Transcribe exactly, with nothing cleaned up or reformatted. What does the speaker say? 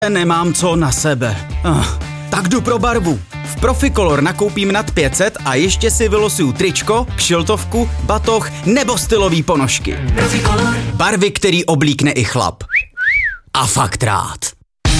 Nemám co na sebe. Uh, tak jdu pro barvu. V Proficolor nakoupím nad pět set a ještě si vylosuju tričko, kšiltovku, batoh nebo stylový ponožky. Proficolor. Barvy, který oblíkne i chlap. A fakt rád.